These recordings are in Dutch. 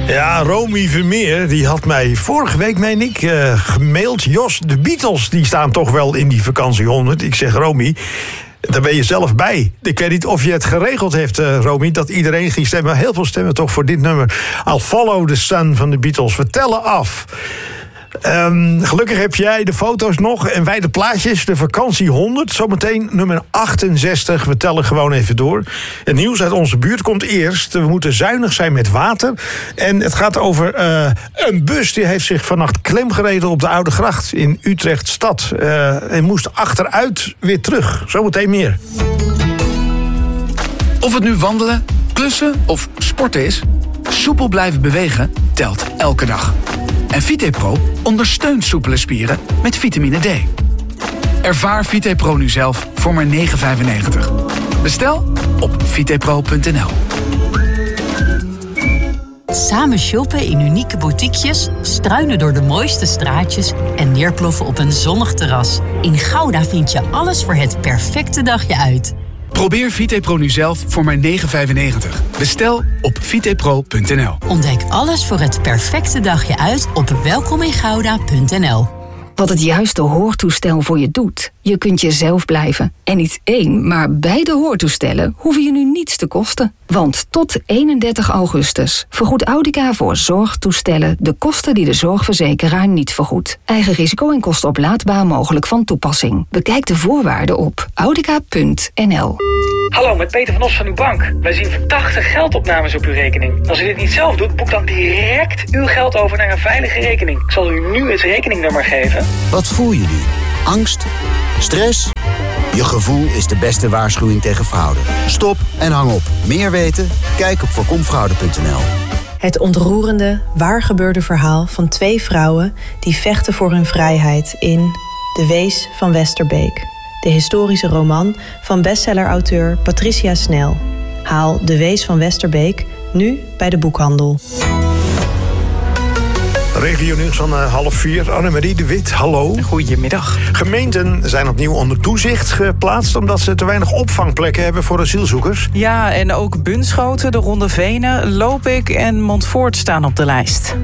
Ja, Romy Vermeer, die had mij vorige week, meen ik, gemaild. Jos, de Beatles, die staan toch wel in die vakantie 100. Ik zeg, Romy, daar ben je zelf bij. Ik weet niet of je het geregeld heeft, Romy, dat iedereen ging stemmen. Heel veel stemmen toch voor dit nummer. I'll Follow the Sun van de Beatles. We tellen af. Gelukkig heb jij de foto's nog en wij de plaatjes. De vakantie 100, zometeen nummer 68. We tellen gewoon even door. Het nieuws uit onze buurt komt eerst. We moeten zuinig zijn met water. En het gaat over een bus die heeft zich vannacht klemgereden op de Oude Gracht in Utrecht stad. En moest achteruit weer terug. Zometeen meer. Of het nu wandelen, klussen of sporten is, soepel blijven bewegen telt elke dag. En VitePro ondersteunt soepele spieren met vitamine D. Ervaar VitePro nu zelf voor maar €9,95. Bestel op vitepro.nl. Samen shoppen in unieke boutiquejes, struinen door de mooiste straatjes en neerploffen op een zonnig terras. In Gouda vind je alles voor het perfecte dagje uit. Probeer VitePro nu zelf voor maar €9,95. Bestel op vitepro.nl. Ontdek alles voor het perfecte dagje uit op welkomingouda.nl. Wat het juiste hoortoestel voor je doet. Je kunt jezelf blijven. En niet één, maar beide hoortoestellen hoeven je nu niets te kosten. Want tot 31 augustus vergoedt Audica voor zorgtoestellen de kosten die de zorgverzekeraar niet vergoedt. Eigen risico en kosten oplaadbaar mogelijk van toepassing. Bekijk de voorwaarden op audica.nl. Hallo, met Peter van Os van uw bank. Wij zien verdachte geldopnames op uw rekening. Als u dit niet zelf doet, boek dan direct uw geld over naar een veilige rekening. Ik zal u nu het rekeningnummer geven. Wat voel je nu? Angst? Stress? Je gevoel is de beste waarschuwing tegen fraude. Stop en hang op. Meer weten? Kijk op voorkomfraude.nl. Het ontroerende, waargebeurde verhaal van 2 vrouwen die vechten voor hun vrijheid in De Wees van Westerbeek. De historische roman van bestsellerauteur Patricia Snel. Haal De Wees van Westerbeek nu bij de boekhandel. Regionieuws van 3:30. Annemarie de Wit, hallo. Goedemiddag. Gemeenten zijn opnieuw onder toezicht geplaatst omdat ze te weinig opvangplekken hebben voor asielzoekers. Ja, en ook Bunschoten, de Ronde Venen, Lopik en Montfoort staan op de lijst.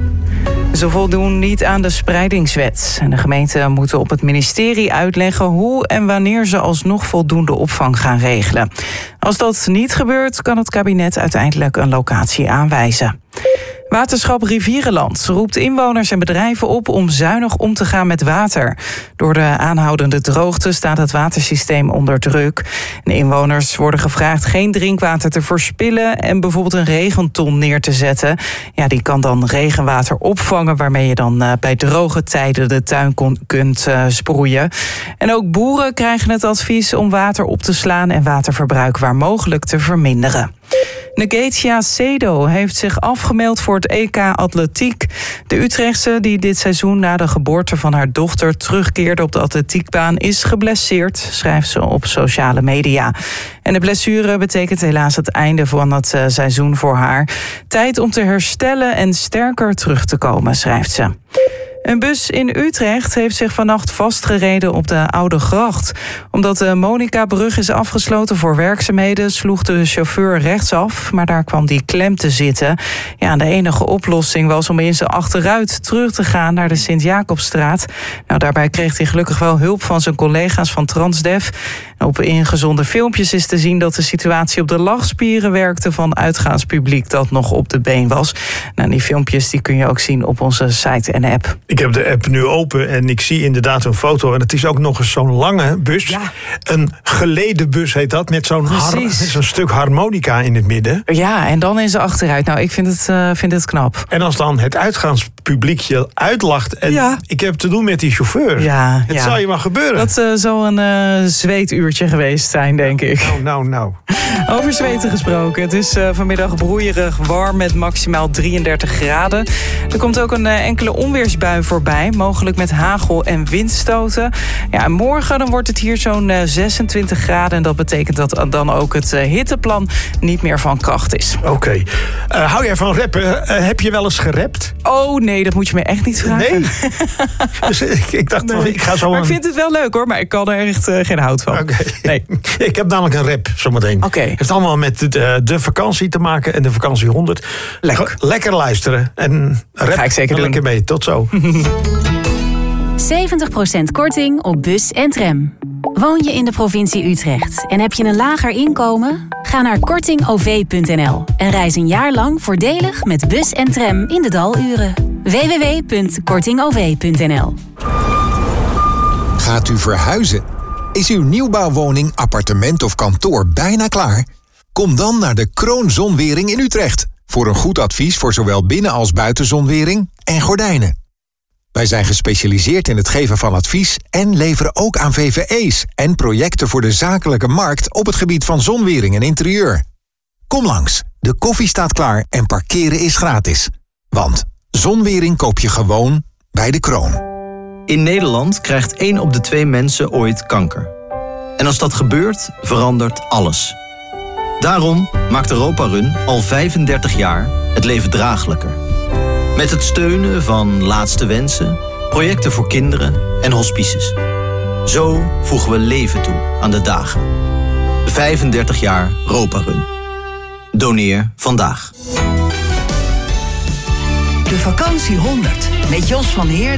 Ze voldoen niet aan de spreidingswet. En de gemeenten moeten op het ministerie uitleggen hoe en wanneer ze alsnog voldoende opvang gaan regelen. Als dat niet gebeurt, kan het kabinet uiteindelijk een locatie aanwijzen. Waterschap Rivierenland roept inwoners en bedrijven op om zuinig om te gaan met water. Door de aanhoudende droogte staat het watersysteem onder druk. En inwoners worden gevraagd geen drinkwater te verspillen en bijvoorbeeld een regenton neer te zetten. Ja, die kan dan regenwater opvangen, waarmee je dan bij droge tijden de tuin kunt sproeien. En ook boeren krijgen het advies om water op te slaan en waterverbruik waar mogelijk te verminderen. Negatia Sedo heeft zich afgemeld voor het EK Atletiek. De Utrechtse, die dit seizoen na de geboorte van haar dochter terugkeerde op de atletiekbaan, is geblesseerd, schrijft ze op sociale media. En de blessure betekent helaas het einde van het seizoen voor haar. Tijd om te herstellen en sterker terug te komen, schrijft ze. Een bus in Utrecht heeft zich vannacht vastgereden op de Oude Gracht. Omdat de Monica-brug is afgesloten voor werkzaamheden, sloeg de chauffeur rechtsaf, maar daar kwam die klem te zitten. Ja, de enige oplossing was om in zijn achteruit terug te gaan naar de Sint-Jacobstraat. Nou, daarbij kreeg hij gelukkig wel hulp van zijn collega's van Transdev. Op ingezonde filmpjes is te zien dat de situatie op de lachspieren werkte van uitgaanspubliek dat nog op de been was. Nou, die filmpjes die kun je ook zien op onze site en app. Ik heb de app nu open en ik zie inderdaad een foto. En het is ook nog eens zo'n lange bus. Ja. Een geleden bus heet dat, met zo'n stuk harmonica in het midden. Ja, en dan in zijn achteruit. Nou, ik vind het knap. En als dan het uitgaanspubliek je uitlacht en ik heb te doen met die chauffeur. Ja, het zal je maar gebeuren. Dat zal een zweetuurtje geweest zijn, denk ik. Nou. Over zweten gesproken. Het is vanmiddag broeierig warm met maximaal 33 graden. Er komt ook een enkele onweersbui voorbij, mogelijk met hagel en windstoten. Ja, en morgen dan wordt het hier zo'n 26 graden. En dat betekent dat dan ook het hitteplan niet meer van kracht is. Oké. Hou jij van rappen? Heb je wel eens gerapt? Oh nee, dat moet je me echt niet vragen. Nee. Dus ik dacht, ik ga zo... Maar ik vind het wel leuk hoor, maar ik kan er echt geen hout van. Okay. Nee. Ik heb namelijk een rap zometeen. Oké. Het heeft allemaal met de vakantie te maken en de vakantie 100. Lekker luisteren. En rap ga ik zeker doen. Lekker mee. Tot zo. 70% korting op bus en tram. Woon je in de provincie Utrecht en heb je een lager inkomen? Ga naar kortingov.nl en reis een jaar lang voordelig met bus en tram in de daluren. www.kortingov.nl. Gaat u verhuizen? Is uw nieuwbouwwoning, appartement of kantoor bijna klaar? Kom dan naar de Kroon Zonwering in Utrecht voor een goed advies voor zowel binnen- als buitenzonwering en gordijnen. Wij zijn gespecialiseerd in het geven van advies en leveren ook aan VVE's en projecten voor de zakelijke markt op het gebied van zonwering en interieur. Kom langs, de koffie staat klaar en parkeren is gratis. Want zonwering koop je gewoon bij de Kroon. In Nederland krijgt 1 op de 2 mensen ooit kanker. En als dat gebeurt, verandert alles. Daarom maakt Europa Run al 35 jaar het leven draaglijker. Met het steunen van Laatste Wensen, projecten voor kinderen en hospices. Zo voegen we leven toe aan de dagen. 35 jaar Europa Run. Doneer vandaag. De vakantie 100 met Jos van Heerden